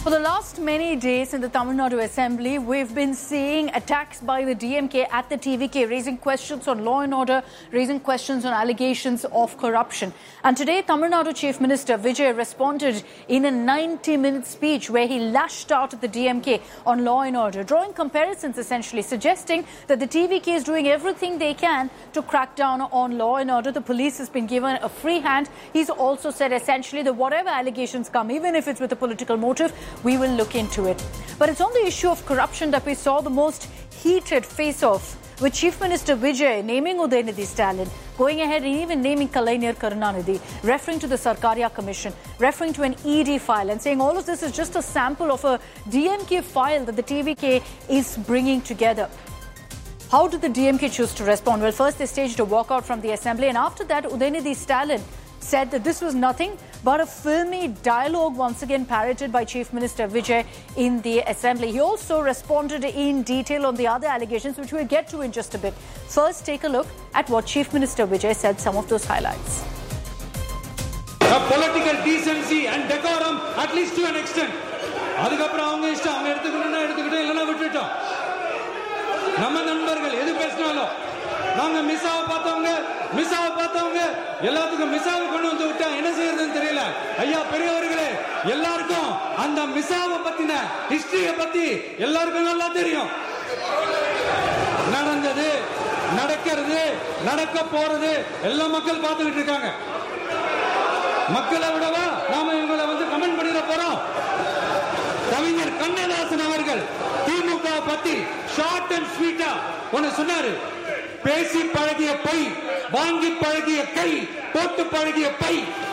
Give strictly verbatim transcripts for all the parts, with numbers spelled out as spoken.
For the last many days in the Tamil Nadu Assembly, we've been seeing attacks by the D M K at the T V K, raising questions on law and order, raising questions on allegations of corruption. And today, Tamil Nadu Chief Minister Vijay responded in a ninety-minute speech where he lashed out at the D M K on law and order, drawing comparisons essentially, suggesting that the T V K is doing everything they can to crack down on law and order. The police has been given a free hand. He's also said essentially that whatever allegations come, even if it's with a political motive, we will look into it. But it's on the issue of corruption that we saw the most heated face-off, with Chief Minister Vijay naming Udayanidhi Stalin, going ahead and even naming Kalaignar Karunanidhi, referring to the Sarkaria Commission, referring to an E D file, and saying all of this is just a sample of a D M K file that the T V K is bringing together. How did the D M K choose to respond? Well, first they staged a walkout from the assembly, and after that Udayanidhi Stalin said that this was nothing but a filmy dialogue once again parroted by Chief Minister Vijay in the assembly. He also responded in detail on the other allegations, which we'll get to in just a bit. First, take a look at what Chief Minister Vijay said, some of those highlights. A political decency and decorum, at least to an extent. அதுக்கப்புறம் அவங்க இஷ்டம், அவங்க எடுத்துக்கணும்னா எடுத்துக்கிட்டோம், இல்லைன்னா விட்டுட்டோம். நம்ம நண்பர்கள் எது பேசினாலும் நாங்க மிஸ்ஸாவை பார்த்தவங்க மிஸ்ஸாவை பார்த்தவங்க எல்லாத்துக்கும் மிஸ்ஸாவை கொண்டு வந்து விட்டா என்ன செய்யறதுன்னு தெரியல. ஐயா பெரியவர்களே, எல்லாருக்கும் அந்த மிஸ்ஸாவை பத்தின ஹிஸ்டரிய பத்தி எல்லாருக்கும் நல்லா தெரியும். நடந்தது, நடக்கிறது, நடக்க போறது எல்லா மக்கள் பார்த்துக்கிட்டு இருக்காங்க. மக்களை விடவா நாம இவங்களை வந்து கமெண்ட் பண்ணிட போறோம்? கவிஞர் கண்ணதாசன் அவர்கள் திமுக பத்தி ஷார்ட் அண்ட் ஸ்வீட்டா ஒன்னு சொன்னாரு. பேசி பழகிய பை, வாங்கி பழகிய கை, போட்டு பழகிய பை.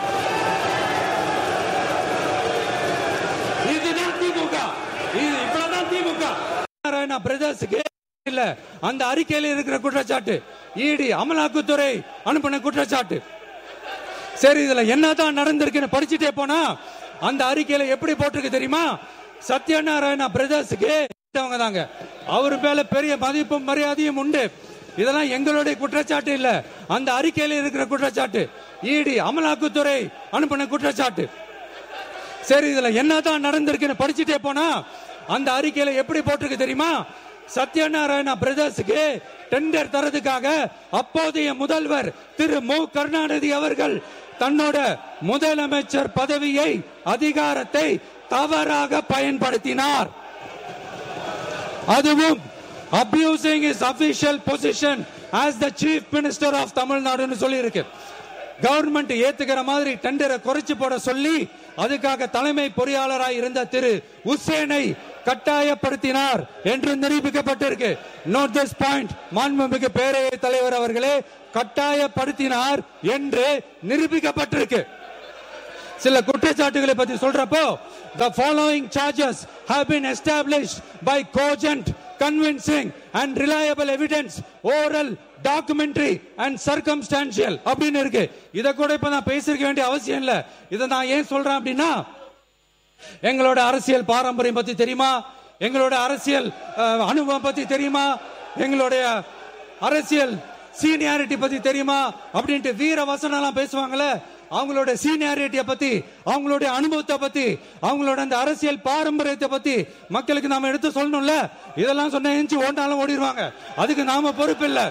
இதுதான் திமுக, இது இப்பதான் திமுக. நாராயணா பிரதர்ஸ்க்கு இல்ல அந்த அறிக்கையில் இருக்கிற குற்றச்சாட்டு, ஈடி அமலாக்கத்துறை அனுப்பின குற்றச்சாட்டு. சரி, இதுல என்னதான் நடந்திருக்குன்னு படிச்சுட்டே போனா அந்த அறிக்கையில எப்படி போட்டிருக்கு தெரியுமா? சத்யநாராயணா பிரதர்ஸ்க்கு தாங்க அவரு மேல பெரிய மதிப்பும் மரியாதையும் உண்டு. இதெல்லாம் எங்களுடைய குற்றச்சாட்டு இல்ல, அந்த அறிக்கையில இருக்கிற குற்றச்சாட்டு, ஈடி அமலாக்கத்துறை அனுப்பின குற்றச்சாட்டு. சரி, இதுல என்னதான் நடந்திருக்குன்னு படிச்சுட்டே போனா அந்த அறிக்கையில எப்படி போட்டிருக்கு தெரியுமா? சத்யநாராயணா பிரதர்ஸ்க்கு டெண்டர் தரதுக்காக அப்போதைய முதல்வர் திரு மு கருணாநிதி அவர்கள் தன்னோட முதலமைச்சர் பதவியை, அதிகாரத்தை தவறாக பயன்படுத்தினார். அதுவும் abusing his official position as the chief minister of Tamil Nadu னு சொல்லி இருக்கு. கவர்மெண்ட் ஏத்துக்கிற மாதிரி டெண்டரை குறைச்சு போட சொல்லி அதுக்காக தலைமை பொறியாளராய் இருந்த திரு உசேனை கட்டாயப்படுத்தினார் என்று நிரூபிக்கப்பட்டிருக்கு. நோட் திஸ் பாயிண்ட், மாண்புமிகு பேரவைத் தலைவர் அவர்களே, கட்டாயப்படுத்தினார் என்று நிரூபிக்கப்பட்டிருக்கு. சில குற்றச்சாட்டுகளை பத்தி சொல்றப்போ, the following charges have been established by cogent, convincing and reliable evidence, oral, documentary and circumstantial அப்படின்னு இருக்கு. இத கூட இப்ப நான் பேசிருக்க வேண்டிய அவசியம் இல்ல. இத நான் ஏன் சொல்றேன் அப்படின்னா, எங்களோட அரசியல் பாரம்பரியம் பத்தி தெரியுமா, எங்களோட அரசியல் அனுபவம் பத்தி தெரியுமா, எங்களுடைய அரசியல் சீனியாரிட்டி பத்தி தெரியுமா அப்படின்ட்டு வீர வசனம் எல்லாம் பேசுவாங்கல்ல, அவங்களோட சீனியாரிட்டியை பத்தி, அவங்களுடைய அனுபவத்தை பத்தி, அவங்களோட அந்த அரசியல் பாரம்பரியத்தை பத்தி மக்களுக்கு நாம எடுத்து சொல்லணும்ல. இதெல்லாம் சொன்ன எஞ்சி ஓட்டாலும் ஓடிடுவாங்க, அதுக்கு நாம பொறுப்பு இல்ல.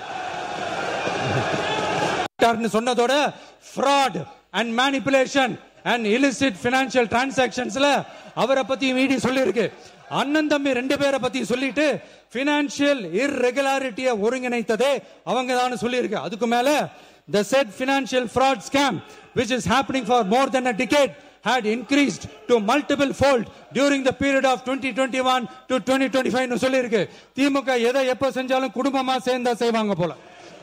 சொன்னதோட fraud and manipulation and illicit financial transactionsல அவரை பத்தி மீடி சொல்லி இருக்கு. அண்ணன் தம்பி ரெண்டு பேரை பத்தி சொல்லிட்டு பினான்சியல் irregularity ஒருங்கிணைத்ததே அவங்க தான் சொல்லி இருக்கு. அதுக்கு மேல the said financial fraud scam which is happening for more than a decade had increased to multiple fold during the period of twenty twenty-one to twenty twenty-five னு சொல்லி இருக்கு. திமுக எதை எப்ப செஞ்சாலும் குடும்பமா சேர்ந்தா செய்வாங்க போல.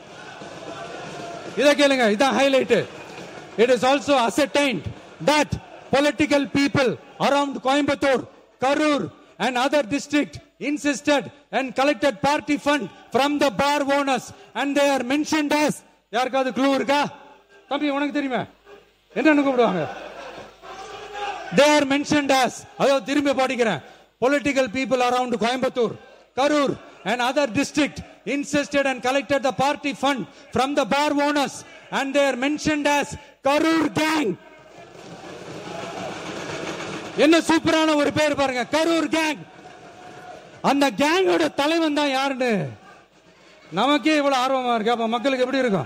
இத கேளுங்க, இதான் highlight. It is also ascertained that political people around Coimbatore, Karur and other district insisted and collected party fund from the bar owners and they are mentioned as, யாருக்காவது க்ளூ இருக்கா? தம்பி உனக்கு தெரியுமா என்னன்னு கூப்பிடுவாங்க? They are mentioned as, அதாவது திரும்பி படிக்கிறேன், political people around Coimbatore, Karur and other district insisted and collected the party fund from the bar owners and they are mentioned as Karur gang. என்ன சூப்பரான ஒரு பேர் பாருங்க, கரூர் கேங். அந்த கேங்கோட தலைவன் தான் யாருன்னு நமக்கே இவ்வளவு ஆர்வமா இருக்கு. அப்ப மக்களுக்கு எப்படி இருக்கும்?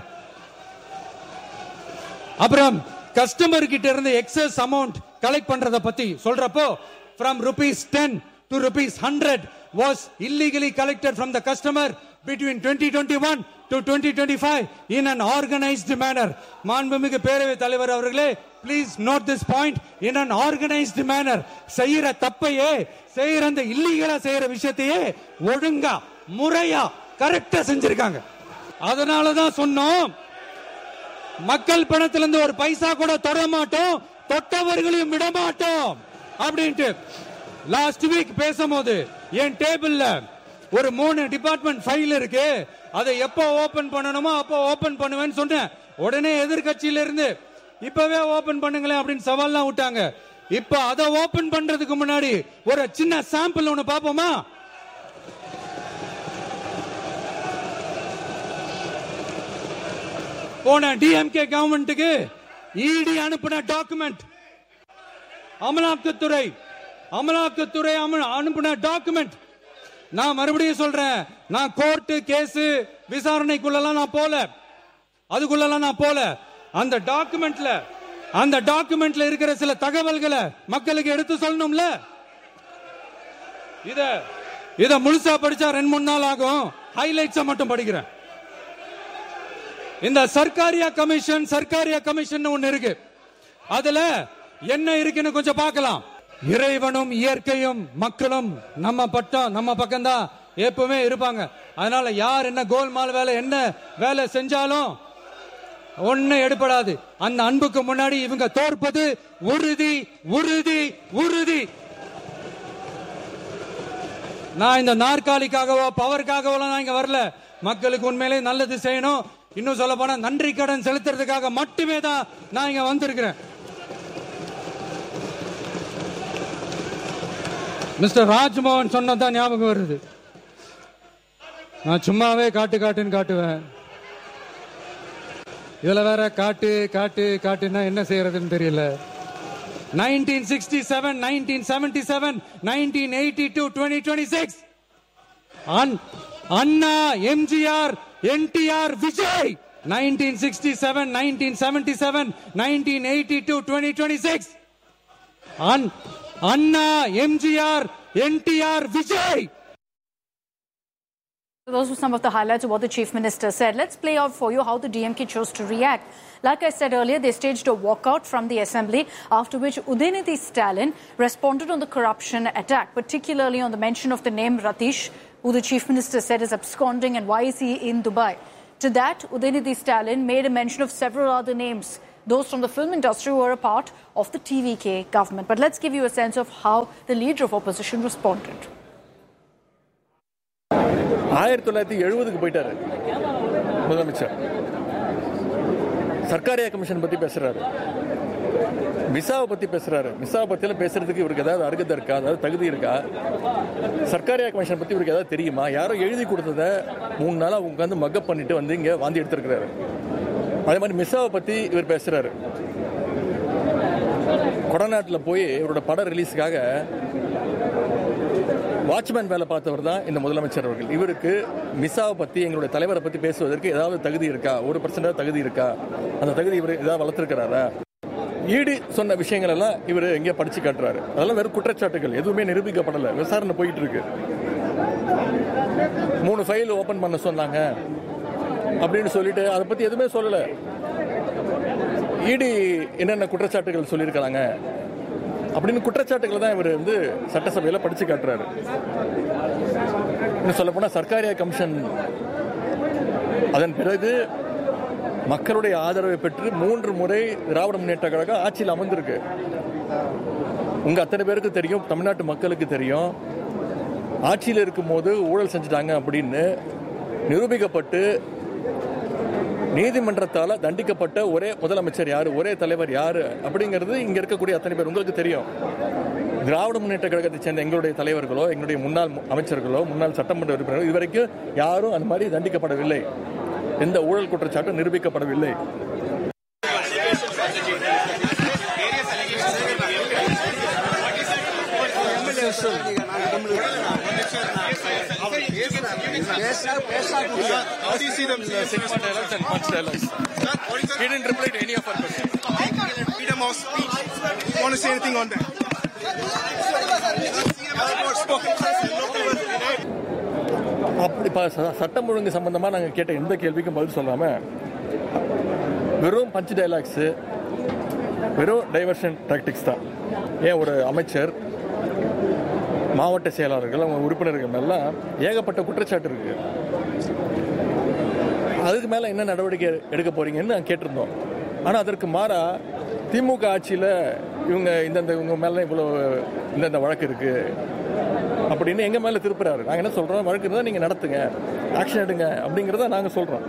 அப்புறம் கஸ்டமர் கிட்ட இருந்து எக்ஸஸ் அமௌண்ட் கலெக்ட் பண்றத பத்தி சொல்றப்போ, from rupees ten to rupees one hundred was illegally collected from the customer between twenty twenty-one to twenty twenty-five in an organized manner. மாண்புமிகு பேரவைத் தலைவர் அவர்களே, please note this point, in an organized manner. செய்யற தப்பையே, செய்யற அந்த இல்லீகலா செய்யற விஷயத்தையே ஒழுங்கா முறையா கரெக்டா செஞ்சிருக்காங்க. அதனாலதான் சொன்னோம், மக்கள் பணத்திலிருந்து ஒரு பைசா கூட தொட மாட்டோம், தொட்டவர்களையும் விட மாட்டோம் அப்படின்ட்டு. லாஸ்ட் வீக் பேசும்போது என் டேபிள்ல ஒரு மூணு டிபார்ட்மெண்ட் ஃபைல் இருக்கு, அதை எப்போ ஓபன் பண்ணணுமோ அப்போ ஓபன் பண்ணுவேன்னு சொன்னேன். உடனே எதிர்கட்சியில இருந்து இப்பவே ஓபன் பண்ணுங்களேன் அப்படின்னு சவால்லாம் விட்டாங்க. இப்ப அதை ஓபன் பண்றதுக்கு முன்னாடி ஒரு சின்ன சாம்பிள் ஒன்னு பாப்போமா? போன டிஎம்கே கவர்மெண்ட்டுக்கு இடி அனுப்பின டாக்குமெண்ட், அமலாக்கத்துறை அமலாக்கத்துறை அனுப்பின டாக்குமெண்ட். நான் மறுபடியும் சொல்றேன், நான் கோர்ட்டு கேஸ் விசாரணைக்குள்ளலாம் நான் போல, அதுக்குள்ளலாம் நான் போல. அந்த டாக்குமெண்ட்ல அந்த டாக்குமெண்ட்ல இருக்கிற சில தகவல்களை மக்களுக்கு எடுத்து சொல்லணும்ல. இத இத முழுசா படிச்சா ரெண்டு மூணு நாள் ஆகும். ஹைலைட்ஸை மட்டும் படிக்கிறேன். இந்த சர்க்காரியா கமிஷன் சர்க்காரியா கமிஷன் ஒன்னு இருக்கு. அதுல என்ன இருக்குன்னு கொஞ்சம் பார்க்கலாம். இறைவனும் இயற்கையும் மக்களும் நம்ம பட்டம் நம்ம பக்கம் தான் எப்பவுமே இருப்பாங்க. அதனால யார் என்ன கோல்மால் வேலை என்ன வேலை செஞ்சாலும் ஒண்ணு எடுபடாது. அந்த அன்புக்கு முன்னாடி இவங்க தோற்பது உறுதி உறுதி உறுதி. நான் இந்த நாற்காலிக்காகவோ பவருக்காகவோ நான் இங்க வரல. மக்களுக்கு உண்மையிலே நல்லது செய்யணும், இன்னும் சொல்ல போனா நன்றி கடன் செலுத்துறதுக்காக மட்டுமே தான் நான் இங்க வந்திருக்கிறேன். மிஸ்டர் ராஜ்மோகன் சொன்னதான் ஞாபகம் வருது. நான் சும்மாவே காட்டு காட்டுன்னு காட்டுவேன், இதுல வேற காட்டு காட்டு காட்டுன்னா என்ன செய்யறதுன்னு தெரியல. nineteen sixty-seven, nineteen seventy-seven, nineteen eighty-two, twenty twenty-six Anna, MGR, NTR, Vijay. nineteen sixty-seven, nineteen seventy-seven, nineteen eighty-two, twenty twenty-six Anna, MGR, NTR, Vijay. Those were some of the highlights of what the Chief Minister said. Let's play out for you how the D M K chose to react. Like I said earlier, they staged a walkout from the Assembly, after which Udinidhi Stalin responded on the corruption attack, particularly on the mention of the name Ratish, who the Chief Minister said is absconding and why is he in Dubai. To that, Udinidhi Stalin made a mention of several other names, those from the film industry who were a part of the T V K government. But let's give you a sense of how the leader of opposition responded. ஆயிரத்தி தொள்ளாயிரத்தி எழுபதுக்கு போயிட்டாரு முதலமைச்சர். Sarkaria commission பத்தி பேசுறாரு, மிசாவை பத்தி பேசுறாரு. மிசாவை பத்தியில பேசுறதுக்கு இவருக்கு ஏதாவது அருகதை இருக்கா, அதாவது தகுதி இருக்கா? சர்க்காரியா கமிஷன் பத்தி இவருக்கு ஏதாவது தெரியுமா? யாரோ எழுதி கொடுத்ததை மூணு நாளா உட்காந்து மக்கப் பண்ணிட்டு வந்து இங்க வாந்தி எடுத்திருக்கிறாரு. அதே மாதிரி மிசாவை பத்தி இவர் பேசுறாரு. கொடநாட்டில் போய் இவரோட படம் ரிலீஸுக்காக வாட்ச்மேன் வேலை பார்த்தவர் தான் இந்த முதலமைச்சர் அவர்கள். இவருக்கு மிசாவை பத்தி எங்களுடைய தலைவரை பத்தி பேசுவதற்கு ஏதாவது தகுதி இருக்கா? ஒரு பர்சன்ட் தகுதி இருக்கா? அந்த தகுதி இவர் ஏதாவது வளர்த்திருக்கிறாரா? ஈடி சொன்ன விஷயங்கள் எல்லாம் இவர் எங்கே படிச்சு காட்டுறாரு. அதெல்லாம் வெறும் குற்றச்சாட்டுகள், எதுவுமே நிரூபிக்கப்படலை. விசாரணை போயிட்டு இருக்கு. மூணு ஃபைல் ஓபன் பண்ண சொன்னாங்க அப்படின்னு சொல்லிட்டு அதை பத்தி எதுவுமே சொல்லல. ஈடி என்னென்ன குற்றச்சாட்டுகள் சொல்லியிருக்கிறாங்க அப்படின்னு குற்றச்சாட்டுகளை தான் இவர் வந்து சட்டசபையில் படிச்சு காட்டுறாரு. இன்னும் சொல்ல போனா சர்க்காரியா கமிஷன் அதன் பிறகு மக்களுடைய ஆதரவை பெற்று மூன்று முறை திராவிட முன்னேற்ற கழகம் ஆட்சியில் அமர்ந்திருக்கு. உங்க அத்தனை பேருக்கு தெரியும், தமிழ்நாட்டு மக்களுக்கு தெரியும், ஆட்சியில் இருக்கும் போது ஊழல் செஞ்சுட்டாங்க அப்படின்னு நிரூபிக்கப்பட்டு நீதிமன்றத்தால தண்டிக்கப்பட்ட ஒரே முதலமைச்சர் யாரு, ஒரே தலைவர் யாரு அப்படிங்கிறது இங்க இருக்கக்கூடிய அத்தனை பேர் உங்களுக்கு தெரியும். திராவிட முன்னேற்ற கழகத்தை சேர்ந்த எங்களுடைய தலைவர்களோ எங்களுடைய முன்னாள் அமைச்சர்களோ முன்னாள் சட்டமன்ற உறுப்பினர்களோ இதுவரைக்கும் யாரும் அந்த மாதிரி தண்டிக்கப்படவில்லை. எந்த ஊழல் குற்றச்சாட்டும் நிரூபிக்கப்படவில்லை. How do you see them six dialogues and punch dialogues? He didn't reply to any of our questions. Freedom of speech. You want to say anything on that? அப்படி சட்டம் ஒழுங்கு சம்பந்தமாக நாங்கள் கேட்ட எந்த கேள்விக்கும் பதில் சொல்லாமல் வெறும் பஞ்ச் டைலாக்ஸு, வெறும் டைவர்ஷன் டாக்டிக்ஸ் தான். ஏன் ஒரு அமைச்சர், மாவட்ட செயலாளர்கள், அவங்க உறுப்பினர்கள் எல்லாம் ஏகப்பட்ட குற்றச்சாட்டு இருக்கு. அதுக்கு மேலே என்ன நடவடிக்கை எடுக்க போறீங்கன்னு நாங்கள் கேட்டிருந்தோம். ஆனால் அதற்கு மாறா திமுக ஆட்சியில் இவங்க இந்தந்த இவங்க மேலே இவ்வளோ இந்தந்த வழக்கு இருக்கு அப்படின்னு எங்கள் மேலே திருப்புறாரு. நாங்கள் என்ன சொல்கிறோம், வழக்கு இருந்தால் நீங்கள் நடத்துங்க, ஆக்ஷன் எடுங்க அப்படிங்கிறத நாங்கள் சொல்கிறோம்.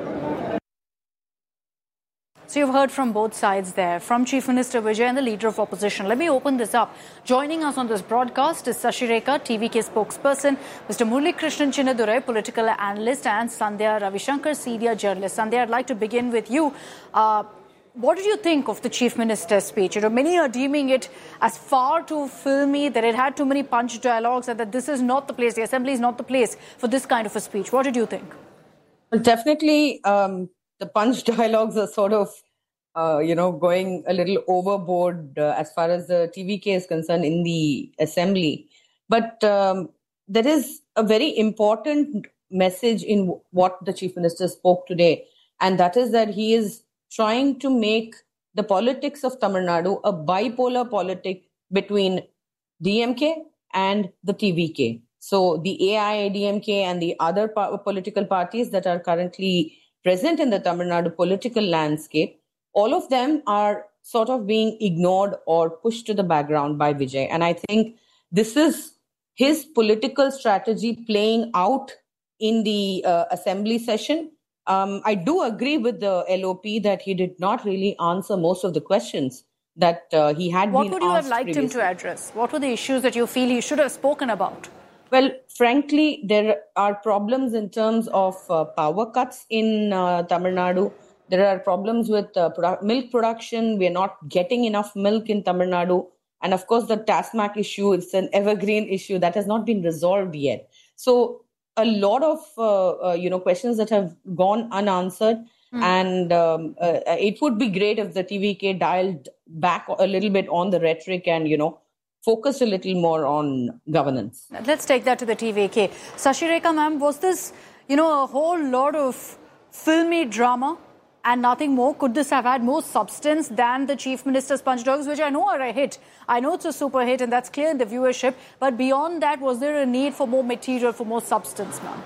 So you've heard from both sides there, from Chief Minister Vijay and the Leader of Opposition. Let me open this up. Joining us on this broadcast is Sashireka, T V K spokesperson, Mister Murali Krishnan Chinnadurai, political analyst, and Sandhya Ravishankar, senior journalist. Sandhya, I'd like to begin with you. Uh, what did you think of the Chief Minister's speech? You know, many are deeming it as far too filmy, that it had too many punch dialogues, and that this is not the place, the Assembly is not the place for this kind of a speech. What did you think? Well, definitely, um, the punch dialogues are sort of, uh, you know, going a little overboard uh, as far as the T V K is concerned in the Assembly. But um, there is a very important message in w- what the Chief Minister spoke today, and that is that he is trying to make the politics of Tamil Nadu a bipolar politic between D M K and the T V K. So the A I A D M K and the other pa- political parties that are currently present in the Tamil Nadu political landscape, all of them are sort of being ignored or pushed to the background by Vijay. And I think this is his political strategy playing out in the uh, assembly session. Um, I do agree with the L O P that he did not really answer most of the questions that uh, he had What been would you have asked liked him previously. to address? What were the issues that you feel he should have spoken about? Well, frankly, there are problems in terms of uh, power cuts in uh, Tamil Nadu. There are problems with uh, produ- milk production. We are not getting enough milk in Tamil Nadu. And of course, the TASMAC issue, it's an evergreen issue that has not been resolved yet. So a lot of, uh, uh, you know, questions that have gone unanswered. Mm. And um, uh, it would be great if the T V K dialed back a little bit on the rhetoric and, you know, focus a little more on governance. Let's take that to the T V K. Sashireka ma'am, was this, you know, a whole lot of filmy drama and nothing more? Could this have had more substance than the Chief Minister's punch dialogues, which I know are a hit? I know it's a super hit and that's clear in the viewership. But beyond that, was there a need for more material, for more substance, ma'am?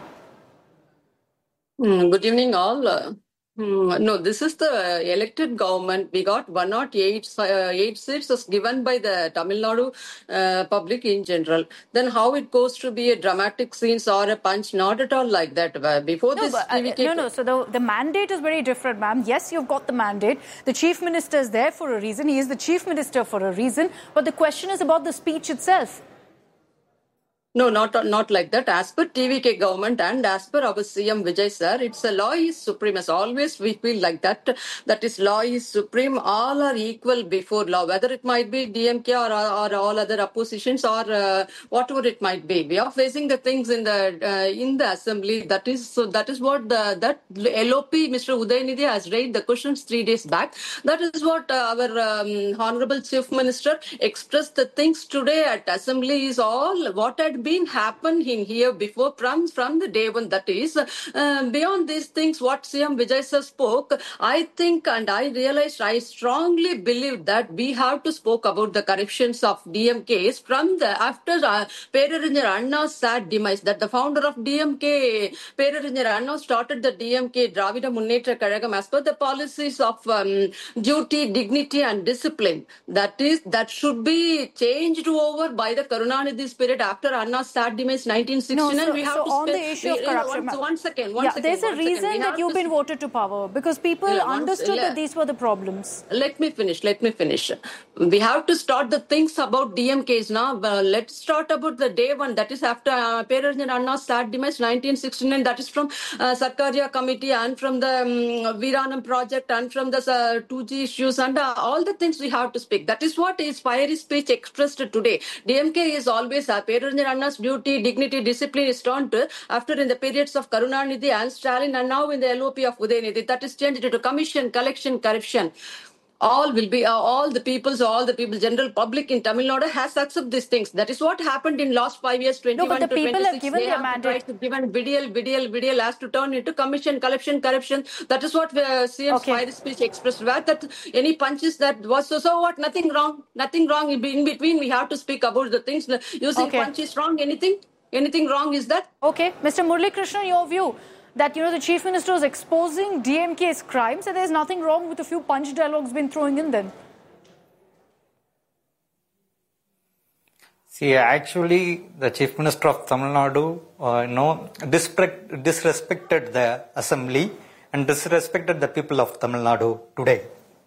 Mm, good evening, all. Uh, mm, no, this is the elected government. We got one hundred eight, uh, eight seats was given by the Tamil Nadu uh, public in general. Then how it goes to be a dramatic scenes or a punch? Not at all like that. Uh, Before No, this, but, uh, T V K no, no. So the, the mandate is very different, ma'am. Yes, you've got the mandate. The Chief Minister is there for a reason. He is the Chief Minister for a reason. But the question is about the speech itself. No, not not like that. As per T V K government and as per our C M Vijay sir, it's a law is supreme. As always, we feel like that. That is, law is supreme. All are equal before law, whether it might be D M K or, or, or all other oppositions or uh, whatever it might be. We are facing the things in the uh, in the assembly. That is so. That is what the that L O P Mister Udayanidhi has raised the questions three days back. That is what uh, our um, Honorable Chief Minister expressed the things today at assembly is all what had been happened in here before from from the day one. That is uh, beyond these things what C M Vijay sir spoke. I think and I realized I strongly believe that we have to spoke about the corruptions of D M Ks from the after uh, Perarinyar Anna's sad demise. That the founder of D M K, Perarinyar Anna, started the D M K Dravida Munnetra Kazhagam as per the policies of um, duty, dignity and discipline. That is that should be changed over by the Karunanidhi's period after Anna Anna's sad demise nineteen sixty-nine. No, so, we have so to on spend, the issue of we, corruption, one, one second, one yeah, second. there's a one reason second. that you've been voted to power because people Yeah, once- understood yeah. that these were the problems. Let me finish. Let me finish. We have to start the things about D M Ks now. Uh, let's start about the day one. That is after uh, Perenjin Anna's sad demise, nineteen sixty-nine. That is from uh, Sarkaria Committee and from the um, Viranam project and from the uh, two G issues and uh, all the things we have to speak. That is what is fiery speech expressed today. D M K is always uh, Perenjin Anna's duty, dignity, discipline is turned to after in the periods of Karunanidhi and Stalin and now in the L O P of Udayanidhi. That is changed to commission, collection, corruption. All will be, uh, all the peoples, all the people, general public in Tamil Nadu has accepted these things. That is what happened in last five years, twenty-one No, but the to people twenty-six. have given they their have mandate. tried to given video, video, video has to turn into commission, collection, corruption. That is what uh, C M's Okay. fire speech expressed. Where that any punches that was so, so what? Nothing wrong. Nothing wrong. In, in between, we have to speak about the things. Using Okay. punch is wrong. Anything? Anything wrong is that? Okay, Mister Murali Krishnan, your view that, you know, the Chief Minister is exposing D M K's crimes and there's nothing wrong with a few punch dialogues been throwing in then? See, actually, the Chief Minister of Tamil Nadu, uh, you know, disrespect, disrespected the assembly and disrespected the people of Tamil Nadu today.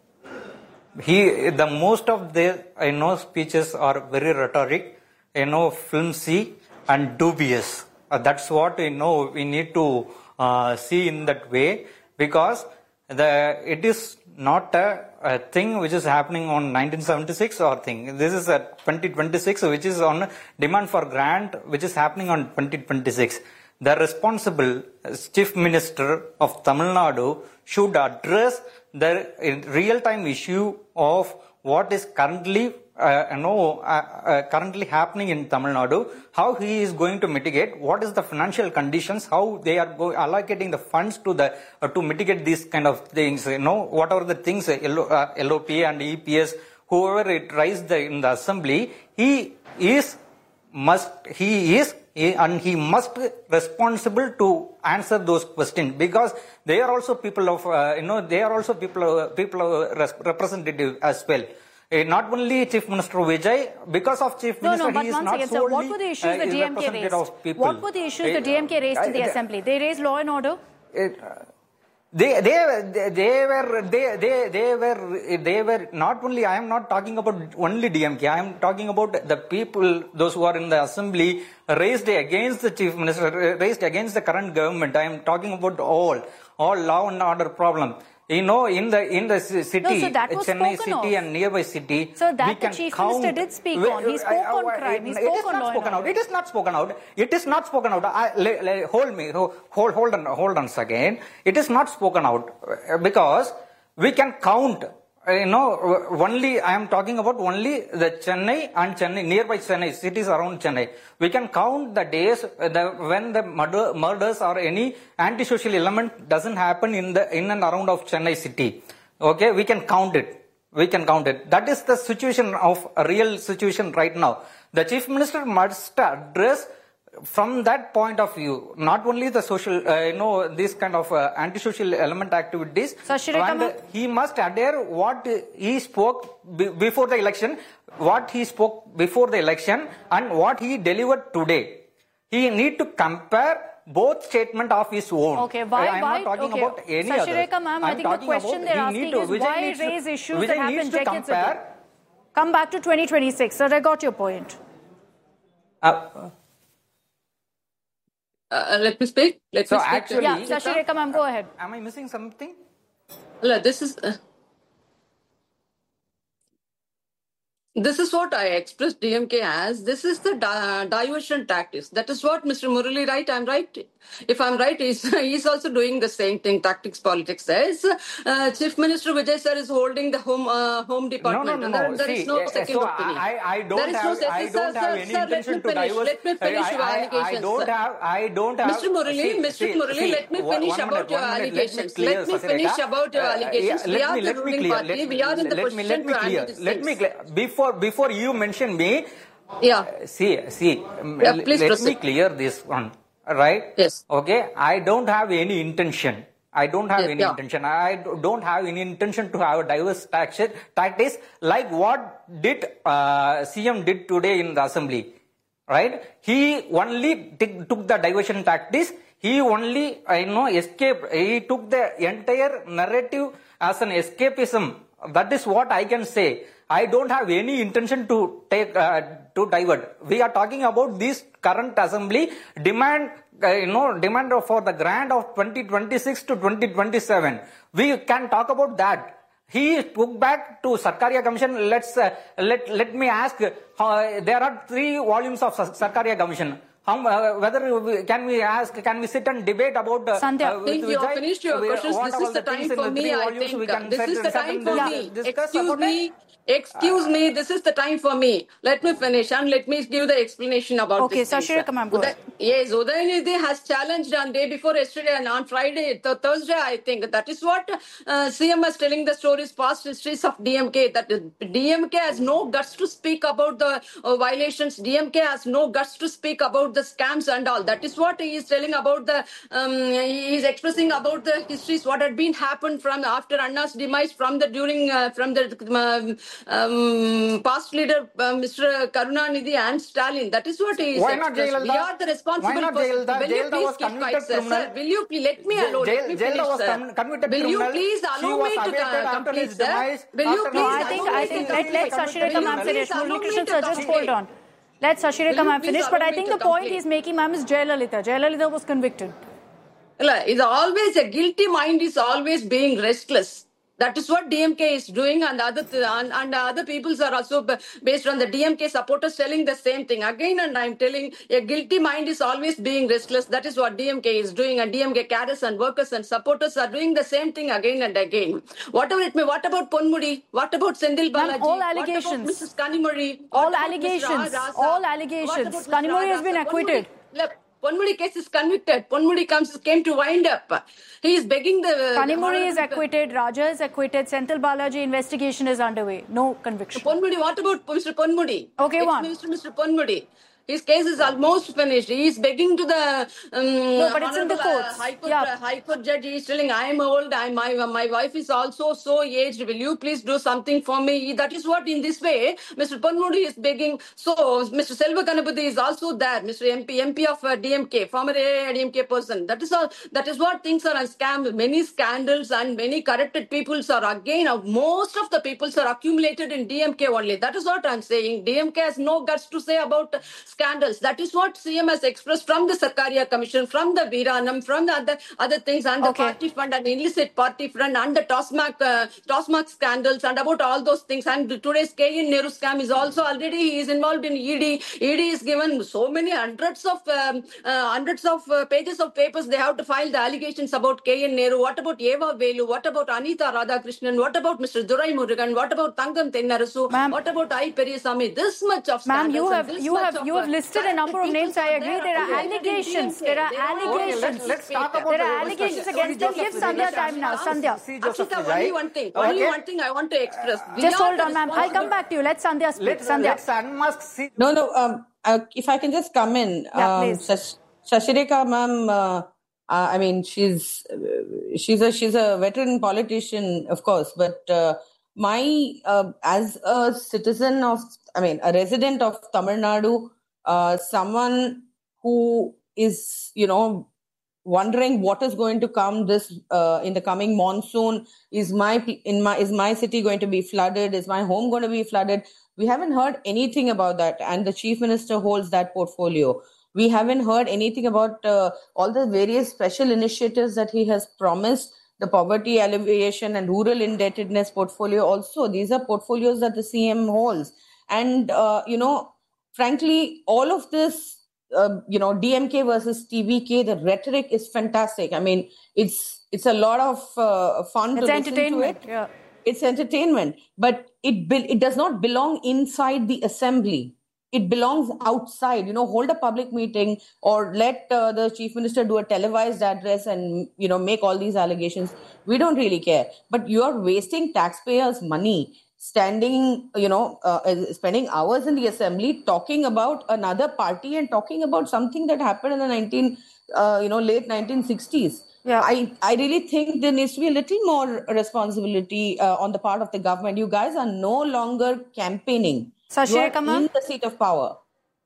He, the most of the, you know, speeches are very rhetoric, you know, flimsy and dubious. Uh, that's what, you know, we need to uh, see in that way, because the it is not a, a thing which is happening on nineteen seventy-six or thing. This is a twenty twenty-six, which is on demand for grant, which is happening on twenty twenty-six. The responsible Chief Minister of Tamil Nadu should address the real-time issue of what is currently Uh, you know, uh, uh, currently happening in Tamil Nadu, how he is going to mitigate, what is the financial conditions, how they are go- allocating the funds to the uh, to mitigate these kind of things, you know, whatever the things uh, L O P and E P S, whoever it raised the, in the assembly, he is must he is he, and he must be responsible to answer those questions, because they are also people of uh, you know they are also people uh, people uh, representative as well. Uh, not only Chief Minister Vijay, because of Chief No, Minister, no, but he is once not again, solely sir, what were the issues uh, the is D M K representative raised? of people. What were the issues the D M K raised Uh, in the uh, assembly? They raised law and order? It, uh, they they they they were they they they were they were not only. I am not talking about only D M K. I am talking about the people, those who are in the assembly, raised against the Chief Minister, raised against the current government. I am talking about all all law and order problem. You know, in the in the city, No, so that was Chennai spoken city of. and nearby city, So that we the can Chief count. Minister did speak we- on. He spoke I- on I- crime. He it spoke is on not law and spoken out. order. It is not spoken out. It is not spoken out. I, le, le, hold me. Hold hold on. Hold on again. It is not spoken out uh, because we can count. Uh, you know, uh, only I am talking about only the Chennai and Chennai, nearby Chennai, cities around Chennai. We can count the days uh, the, when the murder, murders or any antisocial element doesn't happen in the in and around of Chennai city. Okay, we can count it. We can count it. That is the situation of a real situation right now. The Chief Minister must address from that point of view, not only the social, uh, you know, this kind of uh, antisocial element activities. Sashireka And ma'am? he must adhere what he spoke be- before the election, what he spoke before the election, and what he delivered today. He need to compare both statement of his own. Okay, why, I am why, not talking okay. about any Sashireka other. ma'am, I I am think the talking question about they're he asking need to, is Vijay why needs to- raise issues Vijay that needs happened to decades compare, ago? Come back to twenty twenty-six, sir. I got your point. Uh, Uh, let me speak. Let So me speak. actually- Yeah, Sashireka ma'am, go ahead. am I missing something? Look, this is. Uh, This is what I expressed D M K as. This is the di- diversion tactics. That is what Mister Murali, right? I'm right. If I'm right, he's, he's also doing the same thing. Tactics politics says uh, Chief Minister Vijay sir is holding the home uh, home department. No, no, no, And there, no. there See, is no uh, second so opinion. I, I don't There is have, no I sir, don't sir, have sir, any sir, intention let to me finish. diverse. Let me finish I, your I, I allegations. don't have, I don't have. Mister Murali, see, Mister see, Murali, see, let me one- finish one about minute, your one minute. allegations. Let Let me me clear, finish Sasireka. about your Uh, allegations. yeah, We let are me, the let me ruling clear. party. Let, We are in the let me, let position me to clear. handle these Let me things. clear. Before, before you mention me, Yeah. see, see, um, Yeah, l- please let me proceed. clear this one, right? Yes. Okay, I don't have any intention. I don't have Yes, any yeah. intention. I do- don't have any intention to have a diverse tax- tactics like what did uh, C M did today in the assembly. right? He only t- took the diversion tactics. He only, I know, escaped. He took the entire narrative as an escapism. That is what I can say. I don't have any intention to take uh, to divert. We are talking about this current assembly demand, uh, you know, demand for the grant of twenty twenty-six to twenty twenty-seven. We can talk about that. He took back to Sarkaria Commission. Let's uh, let let me ask. Uh, there are three volumes of Sarkaria Commission. How, uh, whether we, can we ask, can we sit and debate about uh, Sandhya, uh, I think you have finished your questions. This is the time for me, I think. This is the time for me. Excuse me. Excuse me, this is the time for me. Let me finish and let me give the explanation about okay, this. Okay, Sashirika, ma'am, go ahead. Yes, Udayanidhi has challenged on day before yesterday and on Friday, th- Thursday, I think. That is what uh, C M is telling the stories, past histories of D M K. That D M K has no guts to speak about the uh, violations. D M K has no guts to speak about the scams and all. That is what he is telling about the, um, he is expressing about the histories, what had been happened from after Anna's demise, from the, during, uh, from the, um, Um, past leader uh, Mister Karunanidhi and Stalin. That is what he is. Why not Jayalalitha? We are the responsible person. Will you please keep quiet, sir? Sir, will you please let me alone? Let me finish, sir. Will you please allow me to uh, complete, sir? Will you please? No, I think I think let let Sashirika ma'am finish. Muralikrishnan sir, just hold on. Let Sashirika ma'am finish. But I think the point he's making, ma'am, is Jayalalitha. Jayalalitha was convicted. It's always a guilty mind is always being restless. That is what D M K is doing, and other th- and, and other peoples are also b- based on the D M K supporters telling the same thing again. And I'm telling, a guilty mind is always being restless. That is what D M K is doing, and D M K cadres and workers and supporters are doing the same thing again and again. Whatever it may. What about Ponmudi? What about Sendil Balaji? All allegations. What about Missus Kanimuri? All allegations. All allegations. Kanimuri has been acquitted. Look, Ponmudi case is convicted. Ponmudi comes came to wind up. He is begging the... Kanimuri is acquitted. Raja is acquitted. Senthil Balaji investigation is underway. No conviction. Ponmudi, what about Mister Ponmudi? Okay, one. Minister Mister Ponmudi. His case is almost finished. He is begging to the um, no, but it's in the courts. Uh, High Court, yeah. uh, High Court judge. He is telling, I am old. I my my wife is also so aged. Will you please do something for me? That is what in this way Mister Ponmudi is begging. So Mister Selva Ganapathy is also there. Mister M P M P of uh, D M K, former A I D M K person. That is all. That is what things are on scam. Many scandals and many corrupted peoples are again. Uh, most of the peoples are accumulated in D M K only. That is what I am saying. D M K has no guts to say about scandals. That is what C M has expressed from the Sarkaria Commission, from the Viranam, from the other, other things, and the okay. party fund and illicit party fund and the Tosmac, uh, Tosmac scandals and about all those things. And today's K N Nehru scam is also already, he is involved in E D. E D is given so many hundreds of um, uh, hundreds of uh, pages of papers. They have to file the allegations about K N Nehru. What about Eva Velu? What about Anita Radhakrishnan? What about Mister Durai Murugan? What about Tangam Tennarasu? What about I. Periyasamy? This much of scandals. Ma'am, you have you have you have listed a number of names. I agree. There are allegations. There are allegations. Let's talk about there are allegations against them. Give Sandhya time now. Sandhya. Akshita, only one thing. Only one thing I want to express. Just hold on, ma'am. I'll come back to you. Let Sandhya speak. Let's, Sandhya. let's unmask. See. No, no. Um, uh, if I can just come in, yeah, um, Shash- Sashirika, ma'am. Uh, uh, I mean, she's uh, she's a she's a veteran politician, of course. But uh, my uh, as a citizen of, I mean, a resident of Tamil Nadu, uh, someone who is, you know, wondering what is going to come this uh, in the coming monsoon. Is my in my is my city going to be flooded? Is my home going to be flooded? We haven't heard anything about that, and the chief minister holds that portfolio. We haven't heard anything about uh, all the various special initiatives that he has promised. The poverty alleviation and rural indebtedness portfolio also. These are portfolios that the C M holds. And, uh, you know, frankly, all of this, uh, you know, D M K versus T V K, the rhetoric is fantastic. I mean, it's it's a lot of uh, fun it's to listen to it. Yeah. It's entertainment. But it be- it does not belong inside the assembly. It belongs outside. You know, hold a public meeting or let uh, the chief minister do a televised address and, you know, make all these allegations. We don't really care. But you are wasting taxpayers' money, standing, you know, uh, spending hours in the assembly talking about another party and talking about something that happened in the nineteen, uh, you know, late nineteen sixties. Yeah. I, I really think there needs to be a little more responsibility uh, on the part of the government. You guys are no longer campaigning. Sashirika, you are in the seat of power.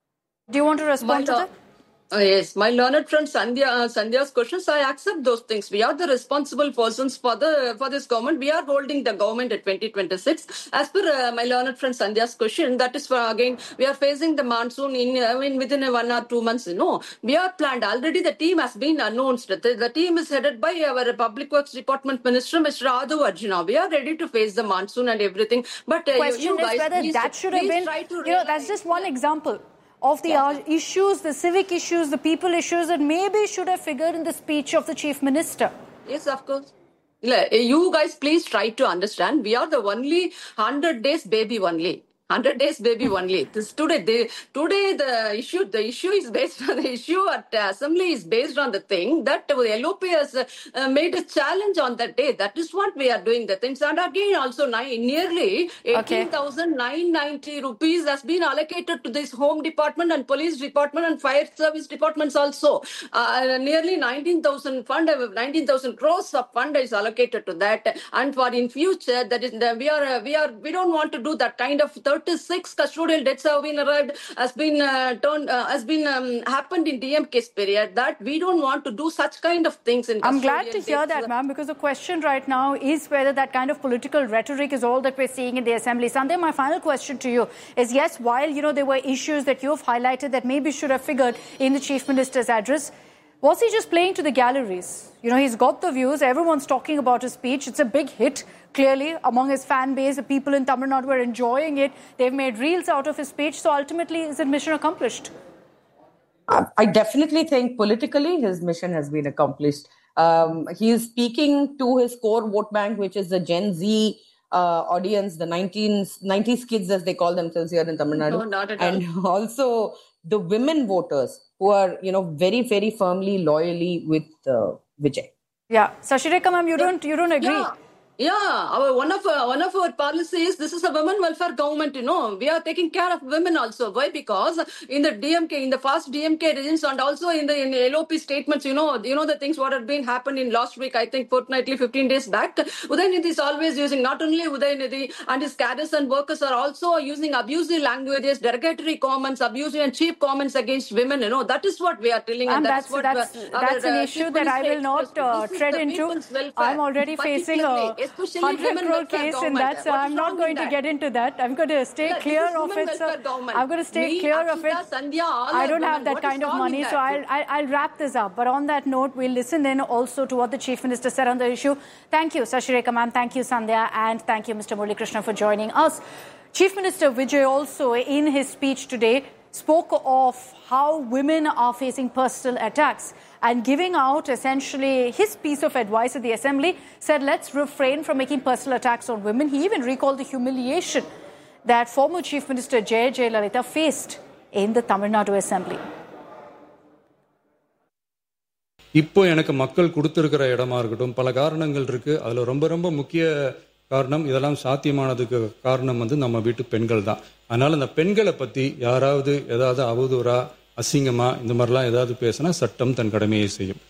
Do you want to respond My, to that? Uh, yes, my learned friend Sandhya, uh, Sandhya's questions, I accept those things. We are the responsible persons for the for this government. We are holding the government at twenty twenty-six. As per uh, my learned friend Sandhya's question, that is for again, we are facing the monsoon in, I mean, within a one or two months. You know, we are planned. Already the team has been announced. The, the team is headed by our Public Works Department Minister, Mister Adu Arjuna. We are ready to face the monsoon and everything. But uh, Question you, you guys, is whether please, that should have been, try to you know, realize, that's just one yeah. example of the Yeah. issues, the civic issues, the people issues that maybe should have figured in the speech of the Chief Minister. Yes, of course. You guys, please try to understand. We are the only one hundred days baby only. one hundred days baby only. This today, they, today the issue, the issue is based on the issue at the assembly is based on the thing that the L O P has uh, made a challenge on that day. That is what we are doing the things. And again, also nine, nearly eighteen thousand nine hundred ninety rupees has been allocated to this Home Department and Police Department and Fire Service Departments also. Uh, nearly nineteen thousand fund, nineteen thousand crores of fund is allocated to that. And for in future, that is the, we are uh, we are we don't want to do that kind of thirty-six custodial deaths have been arrived has been uh, turned uh, has been um, happened in D M K's period. That we don't want to do such kind of things in. I'm glad to hear that, ma'am, because the question right now is whether that kind of political rhetoric is all that we're seeing in the assembly. Sandhya, my final question to you is: yes, while you know there were issues that you've highlighted that maybe should have figured in the Chief Minister's address, was he just playing to the galleries? You know, he's got the views. Everyone's talking about his speech. It's a big hit, clearly, among his fan base. The people in Tamil Nadu were enjoying it. They've made reels out of his speech. So ultimately, is it mission accomplished? I definitely think politically his mission has been accomplished. Um, he is speaking to his core vote bank, which is the Gen Z uh, audience, the nineties kids, as they call themselves here in Tamil Nadu. No, not at all. And also the women voters who are, you know, very, very firmly, loyally with uh, Vijay. Yeah. Sashireka, ma'am, you don't, you don't agree? Yeah. Yeah, our one of our, one of our policies. This is a women welfare government. You know, we are taking care of women also. Why? Because in the D M K, in the first D M K regions, and also in the in L O P statements, you know, you know the things what had been happened in last week. I think fortnightly, fifteen days back. Udayanithi is always using not only Udayanithi and his cadres and workers are also using abusive languages, derogatory comments, abusive and cheap comments against women. You know, that is what we are telling, and, and that's, that's what that's, our, that's our, an uh, issue that I will not uh, tread into. I'm already facing a one hundred crore case in that, so I'm not going to get into that. I'm going to stay yeah, clear of it. So I'm going to stay we, clear Akshita, of it. Sandhya, I don't have that kind of money, so I'll, I'll, I'll wrap this up. But on that note, we'll listen in also to what the Chief Minister said on the issue. Thank you, Sashireka ma'am. Thank you, Sandhya. And thank you, Mister Murali Krishna, for joining us. Chief Minister Vijay also, in his speech today, spoke of how women are facing personal attacks and giving out essentially his piece of advice at the assembly, said let's refrain from making personal attacks on women. He even recalled the humiliation that former Chief Minister J. Jayalalitha faced in the Tamil Nadu assembly. இப்போ எனக்கு மக்கள் கொடுத்திருக்கிற இடமா இருக்கட்டும் பல காரணங்கள் இருக்கு. அதுல ரொம்ப ரொம்ப முக்கிய காரணம் இதெல்லாம் சாத்தியமானதுக்கு காரணம் வந்து நம்ம வீட்டு பெண்கள் தான். அதனால இந்த பெண்களை பத்தி யாராவது ஏதாவது அவதூறா அசிங்கமா இந்த மாதிரிலாம் ஏதாவது பேசினா சட்டம் தன் கடமையை செய்யும்.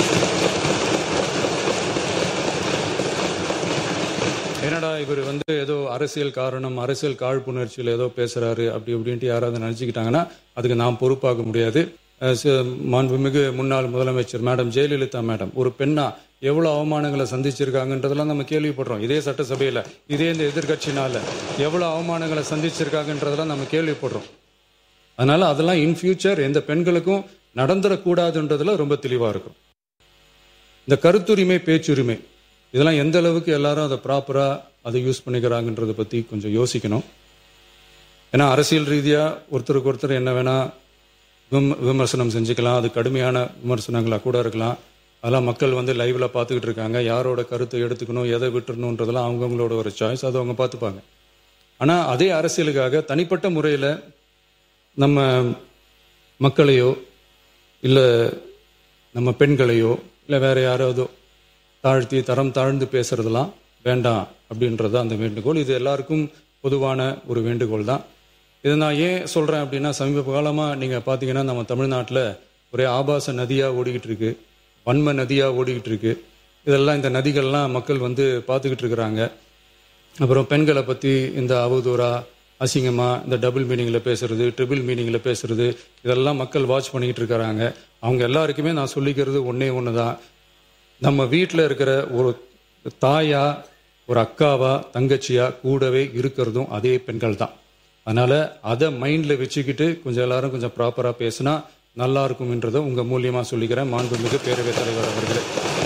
என்னடா இவர் வந்து ஏதோ அரசியல் காரணம் அரசியல் காழ்ப்புணர்ச்சியில் ஏதோ பேசுறாரு அப்படி இப்படின்ட்டு யாராவது நினைச்சுக்கிட்டாங்கன்னா அதுக்கு நாம் பொறுப்பாக முடியாது. மாண்புமிகு முன்னாள் முதலமைச்சர் மேடம் ஜெயலலிதா மேடம் ஒரு பெண்ணா எவ்வளவு அவமானங்களை சந்திச்சிருக்காங்கன்றதெல்லாம் நம்ம கேள்விப்படுறோம். இதே சட்டசபையில இதே இந்த எதிர்கட்சினால எவ்வளவு அவமானங்களை சந்திச்சிருக்காங்கன்றதெல்லாம் நம்ம கேள்விப்படுறோம். அதனால அதெல்லாம் இன் ஃபியூச்சர் எந்த பெண்களுக்கும் நடந்துடக்கூடாதுன்றதுல ரொம்ப தெளிவா இருக்கும். இந்த கருத்துரிமை பேச்சுரிமை இதெல்லாம் எந்த அளவுக்கு எல்லாரும் அதை ப்ராப்பரா அதை யூஸ் பண்ணிக்கிறாங்கன்றதை பத்தி கொஞ்சம் யோசிக்கணும். ஏன்னா அரசியல் ரீதியா ஒருத்தருக்கு ஒருத்தர் என்ன வேணா விமர்சனம் செஞ்சுக்கலாம். அது கடுமையான விமர்சனங்களா கூட இருக்கலாம். அதெல்லாம் மக்கள் வந்து லைவ்ல பார்த்துக்கிட்டு இருக்காங்க. யாரோட கருத்தை எடுத்துக்கணும் எதை விட்டுறணுன்றதெல்லாம் அவங்கவுங்களோட ஒரு சாய்ஸ், அதை அவங்க பார்த்துப்பாங்க. ஆனா அதே அரசியலுக்காக தனிப்பட்ட முறையில நம்ம மக்களையோ இல்ல நம்ம பெண்களையோ இல்ல வேற யாராவதோ தாழ்த்தி தரம் தாழ்ந்து பேசுறதெல்லாம் வேண்டாம் அப்படின்றது அந்த வேண்டுகோள். இது எல்லாருக்கும் பொதுவான ஒரு வேண்டுகோள் தான். இதை நான் ஏன் சொல்றேன் அப்படின்னா சமீப காலமா நீங்க பாத்தீங்கன்னா நம்ம தமிழ்நாட்டில் ஒரே ஆபாச நதியா ஓடிக்கிட்டு இருக்கு, வன்ம நதியா ஓடிக்கிட்டு இருக்கு. இதெல்லாம் இந்த நதிகள்லாம் மக்கள் வந்து பார்த்துக்கிட்டு இருக்கிறாங்க. அப்புறம் பெண்களை பத்தி இந்த அவதூறா அசிங்கமாக இந்த டபுள் மீனிங்கில் பேசுறது, ட்ரிபிள் மீனிங்கில் பேசுறது, இதெல்லாம் மக்கள் வாட்ச் பண்ணிக்கிட்டு இருக்கிறாங்க. அவங்க எல்லாருக்குமே நான் சொல்லிக்கிறது ஒன்றே ஒன்று தான். நம்ம வீட்டில் இருக்கிற ஒரு தாயா, ஒரு அக்காவா, தங்கச்சியா கூடவே இருக்கிறதும் அதே பெண்கள் தான். அதனால் அதை மைண்டில் வச்சுக்கிட்டு கொஞ்சம் எல்லாரும் கொஞ்சம் ப்ராப்பராக பேசினா நல்லா இருக்கும்ன்றதை உங்கள் மூலியமாக சொல்லிக்கிறேன். மாண்புமிகு பேரவைத் தலைவர் அவர்களே.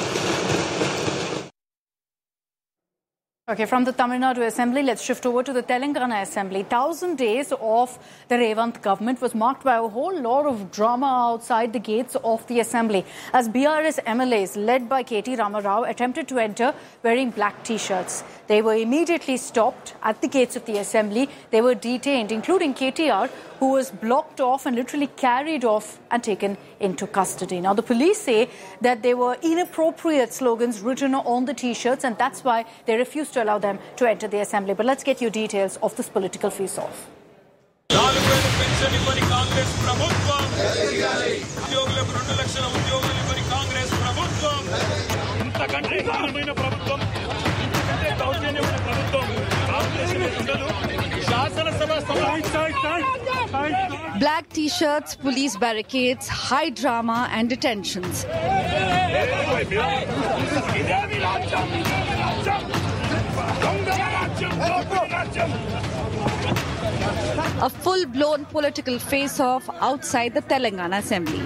Okay, from the Tamil Nadu Assembly, let's shift over to the Telangana Assembly. Thousand days of the Revanth government was marked by a whole lot of drama outside the gates of the Assembly as B R S M L As led by K T Ramarao attempted to enter wearing black T-shirts. They were immediately stopped at the gates of the Assembly. They were detained, including K T R, who was blocked off and literally carried off and taken into custody. Now, the police say that there were inappropriate slogans written on the T-shirts, and that's why they refused to allow them to enter the Assembly. But let's get you details of this political face-off. Black T-shirts, police barricades, high drama and detentions. A full-blown political face-off outside the Telangana Assembly.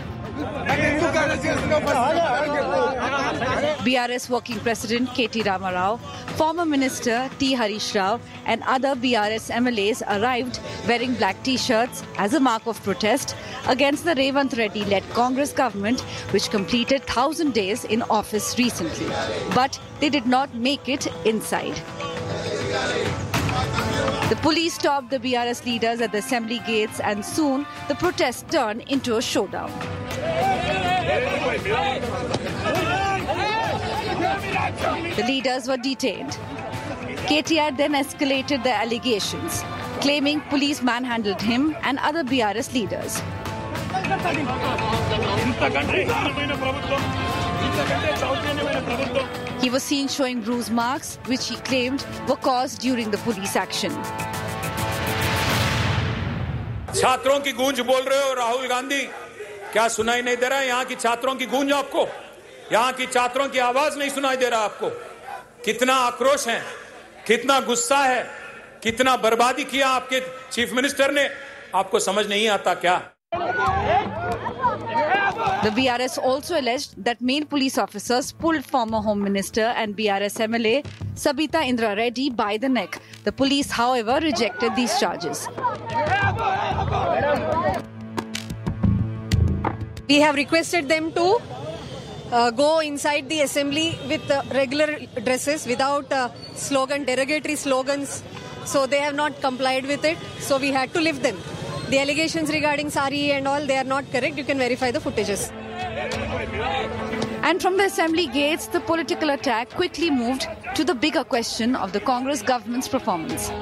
B R S Working President K T Ramarao, former Minister T Harish Rao and other B R S M L As arrived wearing black T-shirts as a mark of protest against the Revanth Reddy-led Congress government, which completed one thousand days in office recently. But they did not make it inside. The police stopped the B R S leaders at the assembly gates, and soon the protest turned into a showdown. The leaders were detained. K T R then escalated the allegations, claiming police manhandled him and other B R S leaders. He was seen showing bruise marks, which he claimed were caused during the police action. छात्रों की गूंज बोल रहे हो राहुल गांधी, क्या सुनाई नहीं दे रहा है यहाँ की छात्रों की गूंज? आपको यहाँ की छात्रों की आवाज नहीं सुनाई दे रहा? आपको कितना आक्रोश है, कितना गुस्सा है, कितना बर्बादी किया आपके चीफ मिनिस्टर ने, आपको समझ नहीं आता क्या? The B R S also alleged that male police officers pulled former Home Minister and B R S M L A Sabita Indra Reddy by the neck. The police, however, rejected these charges. We have requested them to uh, go inside the assembly with uh, regular dresses without uh, slogan, derogatory slogans. So they have not complied with it. So we had to lift them. The allegations regarding sari and all, they are not correct. You can verify the footages. And from the assembly gates, the political attack quickly moved to the bigger question of the Congress government's performance.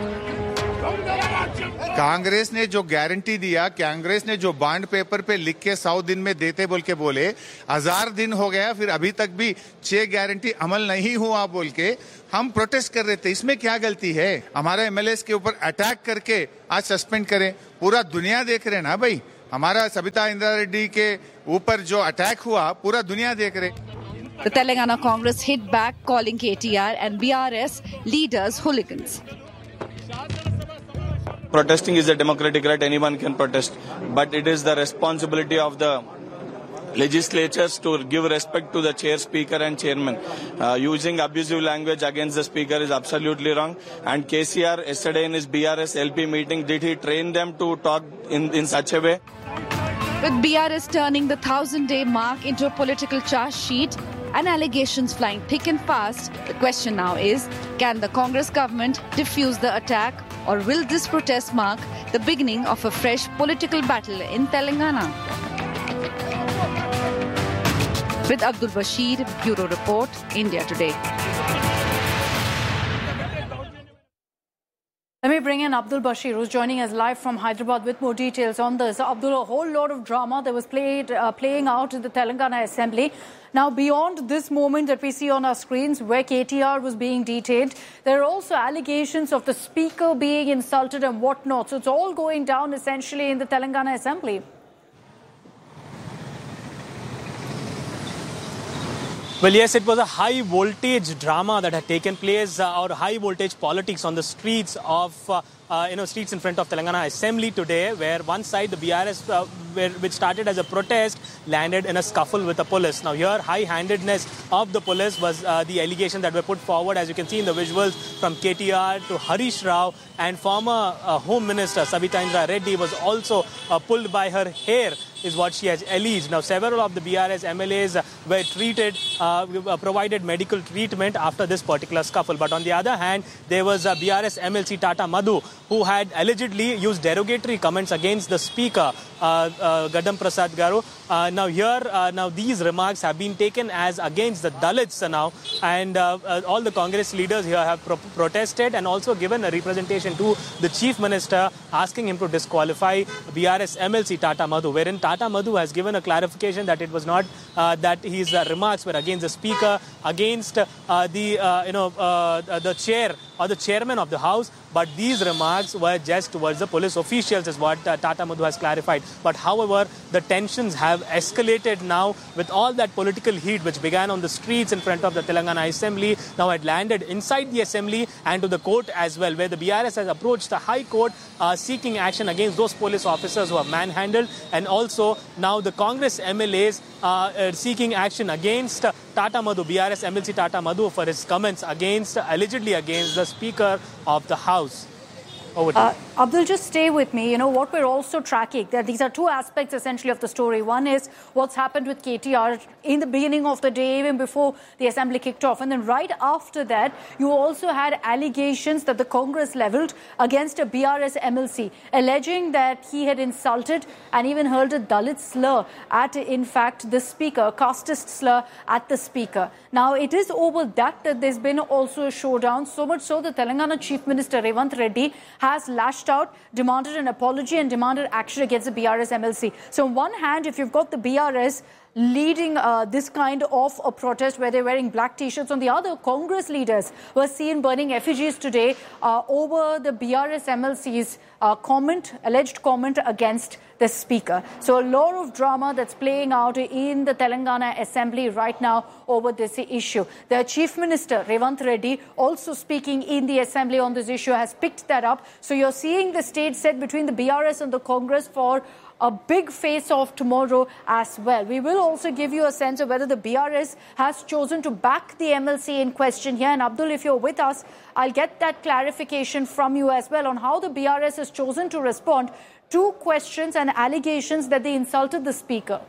Congress ने जो guarantee दिया, कांग्रेस ने जो bond paper पे लिख के सौ दिन में देते बोल के बोले, हजार दिन हो गया, फिर अभी तक भी छह गारंटी अमल नहीं हुआ बोल के हम प्रोटेस्ट कर रहे थे. इसमें क्या गलती है? हमारे एमएलएस के ऊपर अटैक करके आज सस्पेंड करें. पूरा दुनिया देख रहे ना भाई, हमारा सबिता इंदिरा रेड्डी के ऊपर जो अटैक हुआ पूरा दुनिया देख रहे. The Telangana Congress hit back, calling K T R and B R S leaders hooligans. Protesting is a democratic right, anyone can protest, but it is the responsibility of the legislatures to give respect to the chair, speaker and chairman. Uh, using abusive language against the speaker is absolutely wrong. And K C R yesterday in his B R S L P meeting, did he train them to talk in, in such a way? With B R S turning the thousand-day mark into a political charge sheet and allegations flying thick and fast, the question now is, can the Congress government defuse the attack, or will this protest mark the beginning of a fresh political battle in Telangana? With Abdul Bashir, Bureau Report, India Today. Let me bring in in Abdul Bashir, who's joining us live from Hyderabad with more details on this. Abdul, a whole lot of drama that was played, uh, playing out in the Telangana Assembly. Now, beyond this moment that we see on our screens where K T R was being detained, there are also allegations of the Speaker being insulted and whatnot. So it's all going down essentially in the Telangana Assembly. Well, yes, it was a high-voltage drama that had taken place, uh, or high-voltage politics on the streets of, uh, uh, you know, streets in front of Telangana Assembly today, where one side, the B R S, uh, where, which started as a protest, landed in a scuffle with the police. Now, here, high-handedness of the police was uh, the allegation that were put forward, as you can see in the visuals, from K T R to Harish Rao, and former uh, Home Minister Savita Indra Reddy was also uh, pulled by her hair, is what she has alleged. Now, several of the B R S M L As were treated, uh, provided medical treatment after this particular scuffle. But on the other hand, there was a B R S M L C Tata Madhu, who had allegedly used derogatory comments against the Speaker, uh, uh, Gadam Prasad Garu. Uh, now here, uh, now these remarks have been taken as against the Dalits uh, now, and uh, uh, all the Congress leaders here have pro protested and also given a representation to the Chief Minister, asking him to disqualify B R S M L C Tata Madhu, wherein Tata Madhu has given a clarification that it was not uh, that his uh, remarks were against the Speaker, against uh, the uh, you know uh, the chair or the chairman of the House, but these remarks were just towards the police officials, is what uh, Tata Madhu has clarified. But however, the tensions have escalated now with all that political heat which began on the streets in front of the Telangana Assembly, now had landed inside the Assembly and to the court as well, where the B R S has approached the High Court uh, seeking action against those police officers who are manhandled, and also now the Congress M L As uh, uh, seeking action against uh, Tata Madhu, B R S M L C Tata Madhu, for his comments against, allegedly against the Speaker of the House. Over to uh, Abdul, just stay with me. You know, what we're also tracking, that these are two aspects essentially of the story. One is what's happened with K T R in the beginning of the day, even before the Assembly kicked off. And then right after that, you also had allegations that the Congress levelled against a B R S M L C, alleging that he had insulted and even hurled a Dalit slur at, in fact, the Speaker, casteist slur at the Speaker. Now, it is over that that there's been also a showdown, so much so the Telangana Chief Minister Revanth Reddy has lashed out, demanded an apology and demanded action against the B R S M L C. So on one hand, if you've got the B R S leading uh, this kind of a protest where they're wearing black T-shirts, on the other, Congress leaders were seen burning effigies today uh, over the B R S M L C's uh, comment, alleged comment against the Speaker. So a lot of drama that's playing out in the Telangana Assembly right now over this issue. The Chief Minister, Revanth Reddy, also speaking in the Assembly on this issue, has picked that up. So you're seeing the stage set between the B R S and the Congress for a big face-off tomorrow as well. We will also give you a sense of whether the B R S has chosen to back the M L C in question here. And Abdul, if you're with us, I'll get that clarification from you as well on how the B R S has chosen to respond to questions and allegations that they insulted the Speaker.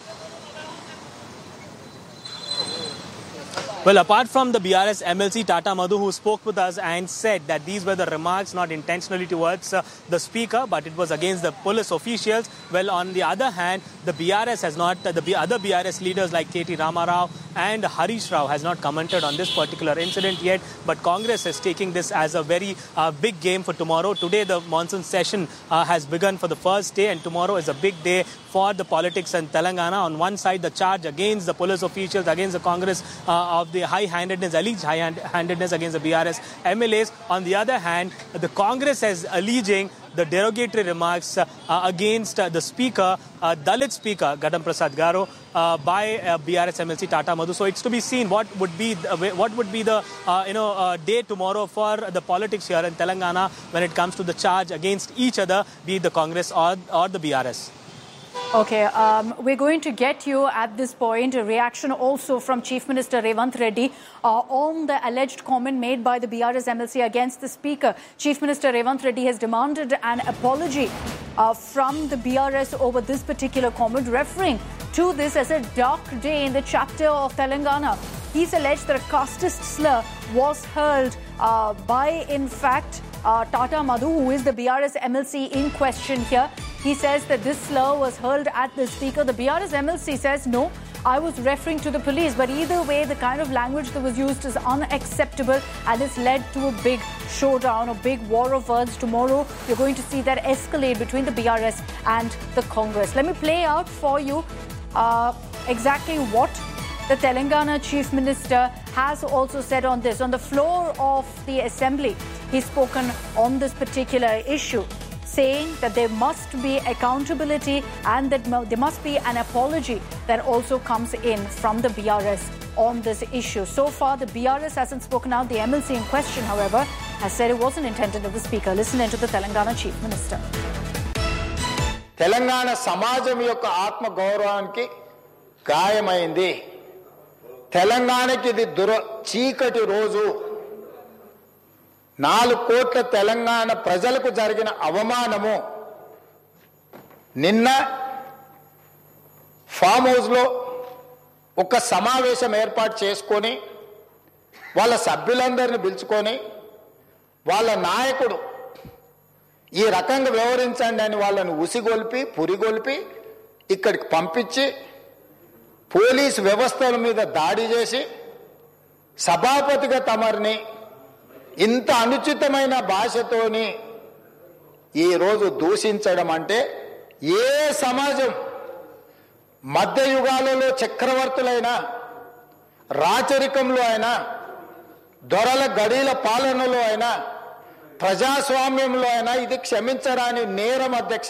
Well, apart from the B R S M L C Tata Madhu, who spoke with us and said that these were the remarks not intentionally towards uh, the Speaker, but it was against the police officials. Well, on the other hand, the B R S has not, uh, the B other B R S leaders like K T Rama Rao and Harish Rao has not commented on this particular incident yet. But Congress is taking this as a very uh, big game for tomorrow. Today, the monsoon session uh, has begun for the first day, and tomorrow is a big day for the politics in Telangana. On one side, the charge against the police officials, against the Congress uh, of the high-handedness, alleged high-handedness against the B R S M L As. On the other hand, the Congress is alleging the derogatory remarks uh, against uh, the Speaker, uh, Dalit Speaker, Gadam Prasad Garu, uh, by uh, B R S M L C Tata Madhu. So it's to be seen what would be the, what would be the uh, you know uh, day tomorrow for the politics here in Telangana when it comes to the charge against each other, be it the Congress or or the B R S. Okay, um, we're going to get you at this point a reaction also from Chief Minister Revanth Reddy uh, on the alleged comment made by the B R S M L C against the Speaker. Chief Minister Revanth Reddy has demanded an apology uh, from the B R S over this particular comment, referring to this as a dark day in the chapter of Telangana. He's alleged that a casteist slur was hurled uh, by, in fact, uh, Tata Madhu, who is the B R S M L C in question here. He says that this slur was hurled at the Speaker. The B R S M L C says, no, I was referring to the police. But either way, the kind of language that was used is unacceptable, and it's led to a big showdown, a big war of words. Tomorrow, you're going to see that escalate between the B R S and the Congress. Let me play out for you uh, exactly what the Telangana Chief Minister has also said on this. On the floor of the Assembly, he's spoken on this particular issue, saying that there must be accountability and that there must be an apology that also comes in from the B R S on this issue. So far, the B R S hasn't spoken out. The M L C in question, however, has said it wasn't intended of the Speaker. Listen into the Telangana Chief Minister. Telangana samajam yokka atma gauravaniki gayamayindi. తెలంగాణకి ఇది దుర చీకటి రోజు. నాలుగు కోట్ల తెలంగాణ ప్రజలకు జరిగిన అవమానము. నిన్న ఫామ్ హౌస్లో ఒక సమావేశం ఏర్పాటు చేసుకొని వాళ్ళ సభ్యులందరిని పిలుచుకొని వాళ్ళ నాయకుడు ఈ రకంగా వ్యవహరించండి అని వాళ్ళని ఉసిగొల్పి పురిగొల్పి ఇక్కడికి పంపించి పోలీస్ వ్యవస్థల మీద దాడి చేసి సభాపతిగా తమరిని ఇంత అనుచితమైన భాషతోని ఈరోజు దూషించడం అంటే ఏ సమాజం మధ్యయుగాలలో చక్రవర్తులైనా రాచరికంలో అయినా దొరల గడీల పాలనలో అయినా ప్రజాస్వామ్యంలో అయినా ఇది క్షమించరాని నేరం అధ్యక్ష.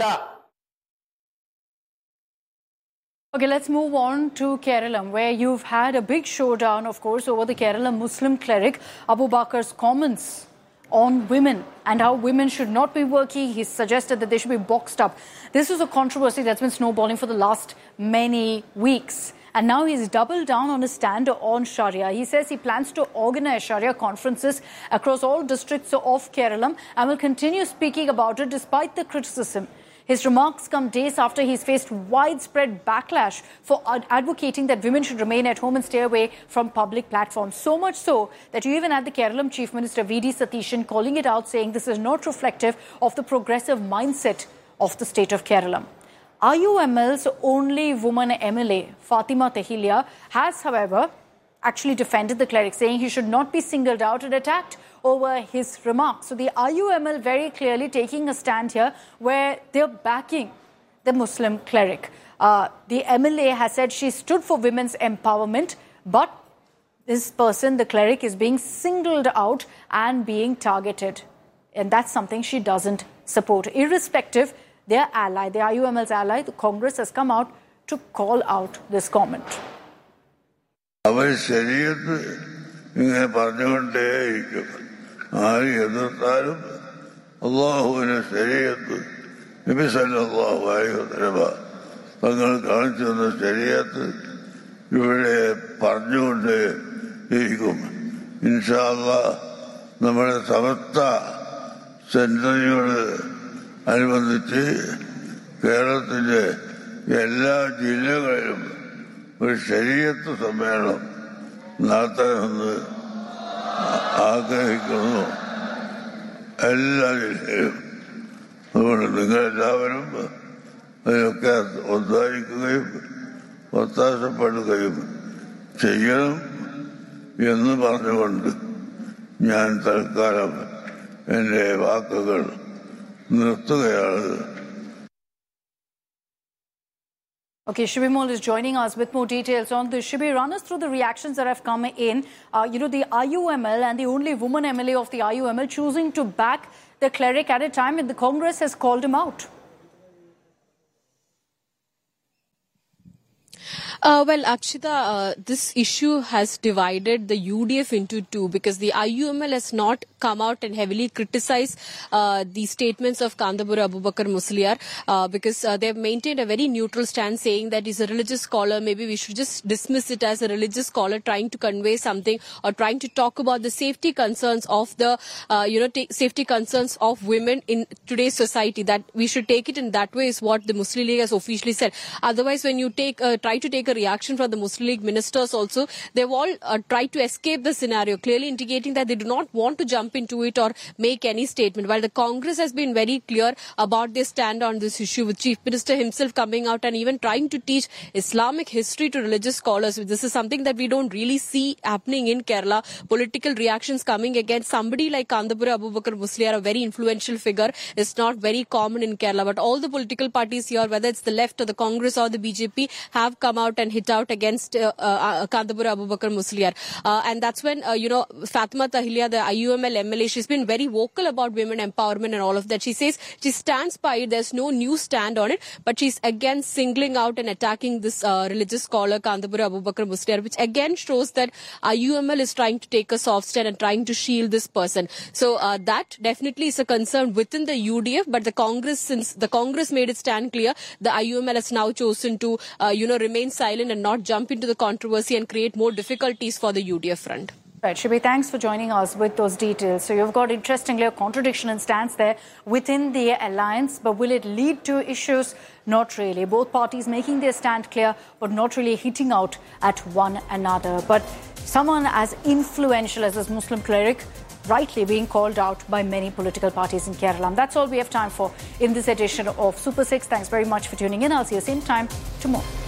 Okay, let's move on to Kerala, where you've had a big showdown, of course, over the Kerala Muslim cleric Abu Bakar's comments on women and how women should not be working. He suggested that they should be boxed up. This was a controversy that's been snowballing for the last many weeks. And now he's doubled down on his stand on Sharia. He says he plans to organize Sharia conferences across all districts of Kerala and will continue speaking about it despite the criticism. His remarks come days after he's faced widespread backlash for advocating that women should remain at home and stay away from public platforms. So much so that you even had the Kerala Chief Minister V D Satishan calling it out, saying this is not reflective of the progressive mindset of the state of Kerala. I U M L's only woman M L A, Fatima Tahilia, has, however, actually defended the cleric, saying he should not be singled out and attacked over his remarks. So the I U M L very clearly taking a stand here where they're backing the Muslim cleric. Uh, the M L A has said she stood for women's empowerment, but this person, the cleric, is being singled out and being targeted. And that's something she doesn't support. Irrespective, their ally, the I U M L's ally, the Congress, has come out to call out this comment. അവർ ശരീരത്ത് ഇങ്ങനെ പറഞ്ഞുകൊണ്ടേയിരിക്കും. ആര് എതിർത്താലും അള്ളാഹുവിന്റെ ശരീരത്ത് നബി സല്ലല്ലാഹു അലൈഹി വസല്ലം തങ്ങൾ കാണിച്ചു തന്ന ശരീരത്ത് ഇവിടെ പറഞ്ഞുകൊണ്ടേ ഇരിക്കും. ഇൻഷാ അല്ലാഹ് നമ്മുടെ സമസ്ത സെന്ററിനോട് അനുബന്ധിച്ച് കേരളത്തിന്റെ എല്ലാ ജില്ലകളിലും ഒരു ശരീഅത്ത് സമ്മേളനം നടത്തണമെന്ന് ആഗ്രഹിക്കുന്നു, എല്ലാ ജില്ലയിലും. അതുകൊണ്ട് നിങ്ങളെല്ലാവരും അതിനൊക്കെ ഒത്തായിരിക്കുകയും ഒത്താശപ്പെടുകയും ചെയ്യണം എന്ന് പറഞ്ഞുകൊണ്ട് ഞാൻ തൽക്കാലം എൻ്റെ വാക്കുകൾ നിർത്തുകയാണ്. Okay, Shibi Mol is joining us with more details on this. Shibi, run us through the reactions that have come in. Uh, you know, the I U M L and the only woman M L A of the I U M L choosing to back the cleric at a time when the Congress has called him out. Uh, well, Akshita, uh, this issue has divided the U D F into two because the I U M L has not come out and heavily criticized uh, the statements of Kandabura Abubakar Musliar uh, because uh, they have maintained a very neutral stand, saying that he's a religious scholar. Maybe we should just dismiss it as a religious scholar trying to convey something or trying to talk about the safety concerns of the, uh, you know, t- safety concerns of women in today's society. That we should take it in that way is what the Muslim League has officially said. Otherwise, when you take uh, try to take a reaction from the Muslim League ministers also. They've all uh, tried to escape the scenario, clearly indicating that they do not want to jump into it or make any statement. While the Congress has been very clear about their stand on this issue, with Chief Minister himself coming out and even trying to teach Islamic history to religious scholars. This is something that we don't really see happening in Kerala. Political reactions coming against somebody like Kandapura Abubakar Musliar, a very influential figure, is not very common in Kerala. But all the political parties here, whether it's the left or the Congress or the B J P, have come out and hit out against uh, uh, Kandapura Abubakar Musliar. Uh, and that's when, uh, you know, Fatima Tahiliya, the I U M L M L A, she's been very vocal about women empowerment and all of that. She says she stands by it. There's no new stand on it. But she's again singling out and attacking this uh, religious scholar, Kandapura Abubakar Musliar, which again shows that I U M L is trying to take a soft stand and trying to shield this person. So uh, that definitely is a concern within the U D F. But the Congress, since the Congress made its stand clear, the I U M L has now chosen to, uh, you know, remain silent and not jump into the controversy and create more difficulties for the U D F front. Right, Shibi, thanks for joining us with those details. So you've got, interestingly, a contradiction in stance there within the alliance, but will it lead to issues? Not really. Both parties making their stand clear, but not really hitting out at one another. But someone as influential as this Muslim cleric rightly being called out by many political parties in Kerala. And that's all we have time for in this edition of Super six. Thanks very much for tuning in. I'll see you same time tomorrow.